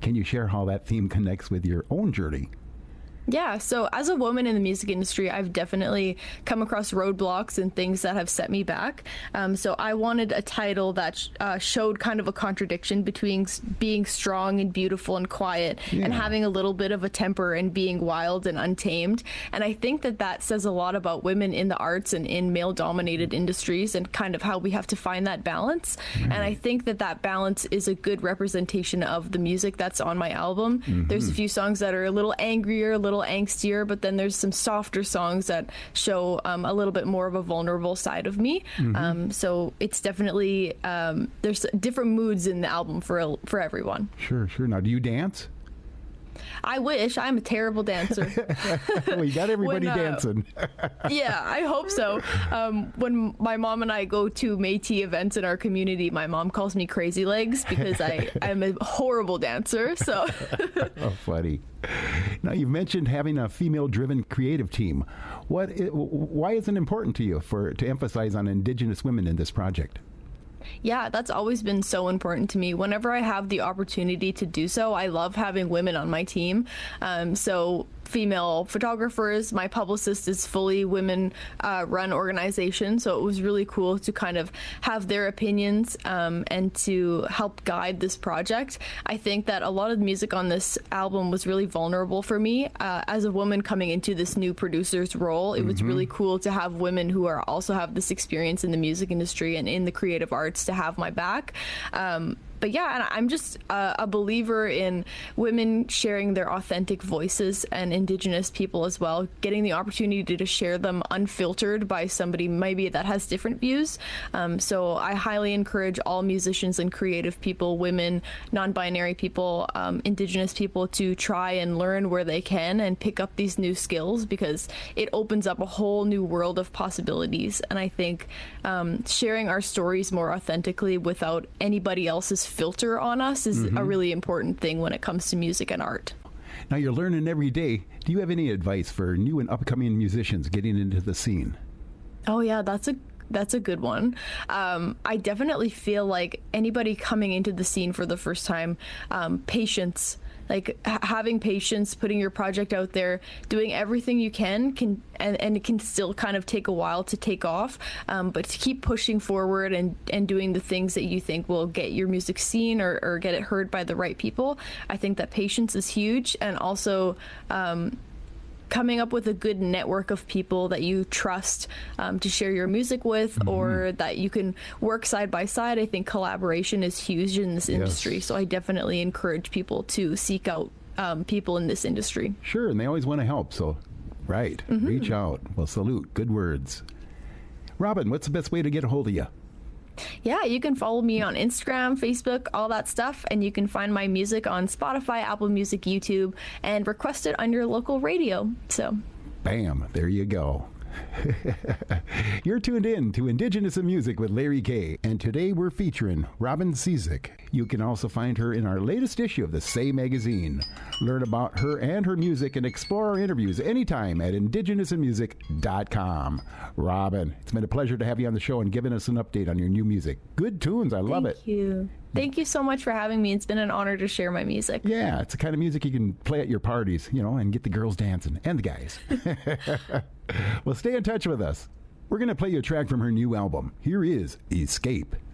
Can you share how that theme connects with your own journey? Yeah, so as a woman in the music industry, I've definitely come across roadblocks and things that have set me back. So I wanted a title that showed kind of a contradiction between being strong and beautiful and quiet and having a little bit of a temper and being wild and untamed. And I think that that says a lot about women in the arts and in male-dominated industries and kind of how we have to find that balance. And I think that that balance is a good representation of the music that's on my album. There's a few songs that are a little angrier, a little angstier, but then there's some softer songs that show a little bit more of a vulnerable side of me. So it's definitely there's different moods in the album for everyone. Sure. Now, do you dance? I wish. I'm a terrible dancer. Well, you got everybody dancing. Yeah, I hope so. When my mom and I go to Métis events in our community, my mom calls me Crazy Legs because I'm a horrible dancer. So. Oh, funny. Now, you've mentioned having a female-driven creative team. Why is it important to you to emphasize on Indigenous women in this project? Yeah, that's always been so important to me. Whenever I have the opportunity to do so, I love having women on my team. So female photographers, my publicist is fully women run organization. So it was really cool to kind of have their opinions and to help guide this project. I think that a lot of the music on this album was really vulnerable for me. As a woman coming into this new producer's role, it was really cool to have women who also have this experience in the music industry and in the creative arts to have my back. But yeah, and I'm just a believer in women sharing their authentic voices and Indigenous people as well, getting the opportunity to share them unfiltered by somebody maybe that has different views. So I highly encourage all musicians and creative people, women, non-binary people, Indigenous people to try and learn where they can and pick up these new skills because it opens up a whole new world of possibilities. And I think sharing our stories more authentically without anybody else's filter on us is a really important thing when it comes to music and art. Now, you're learning every day. Do you have any advice for new and upcoming musicians getting into the scene? Oh yeah, that's a good one. I definitely feel like anybody coming into the scene for the first time, patience. Like having patience, putting your project out there, doing everything you can and it can still kind of take a while to take off, but to keep pushing forward and doing the things that you think will get your music seen or get it heard by the right people. I think that patience is huge, and also coming up with a good network of people that you trust to share your music with or that you can work side by side. I think collaboration is huge in this industry. So I definitely encourage people to seek out people in this industry. Sure, and they always want to help. So, reach out. Well, salute. Good words. Robin, what's the best way to get a hold of you? Yeah, you can follow me on Instagram, Facebook, all that stuff, and you can find my music on Spotify, Apple Music, YouTube, and request it on your local radio. So, bam, there you go. You're tuned in to Indigenous in Music with Larry Kay, and today we're featuring Robin Cizik. You can also find her in our latest issue of the Say magazine. Learn about her and her music and explore our interviews anytime at indigenousinmusic.com. Robin, it's been a pleasure to have you on the show and giving us an update on your new music. Good tunes, I love it. Thank you. Thank you so much for having me. It's been an honor to share my music. Yeah, it's the kind of music you can play at your parties, and get the girls dancing, and the guys. Well, stay in touch with us. We're going to play you a track from her new album. Here is Escape.